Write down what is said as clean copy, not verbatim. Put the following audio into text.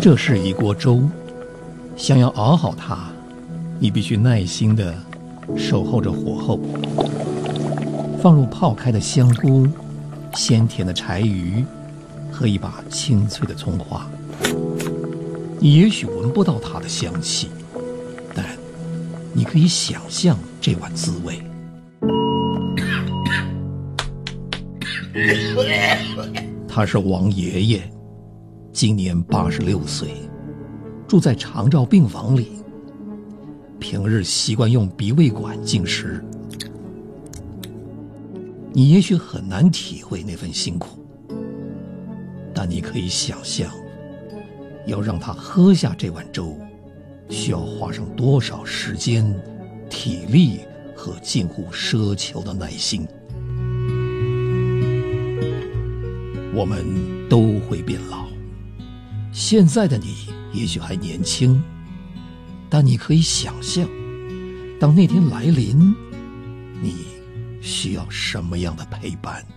这是一锅粥，想要熬好它，你必须耐心地守候着火候，放入泡开的香菇、鲜甜的柴鱼和一把清脆的葱花。你也许闻不到它的香气，但你可以想象这碗滋味。他是王爷爷，今年86岁，住在长照病房里，平日习惯用鼻胃管进食。你也许很难体会那份辛苦，但你可以想象，要让他喝下这碗粥，需要花上多少时间、体力和近乎奢求的耐心。我们都会变老，现在的你也许还年轻，但你可以想象，当那天来临，你需要什么样的陪伴？